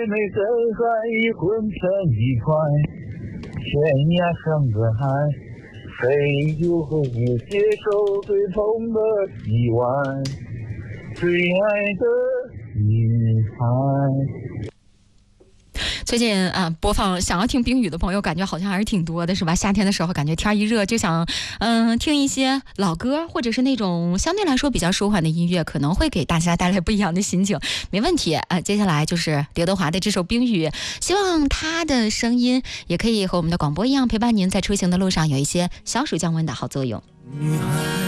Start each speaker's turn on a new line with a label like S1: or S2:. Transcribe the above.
S1: 妹再喊一混成一块，天涯上的海，谁又会接受最痛的意外？最爱的女孩。
S2: 最近播放想要听冰雨的朋友，感觉好像还是挺多的，是吧？夏天的时候，感觉天一热就想听一些老歌，或者是那种相对来说比较舒缓的音乐，可能会给大家带来不一样的心情。没问题接下来就是刘德华的这首《冰雨》，希望他的声音也可以和我们的广播一样，陪伴您在出行的路上有一些消暑降温的好作用。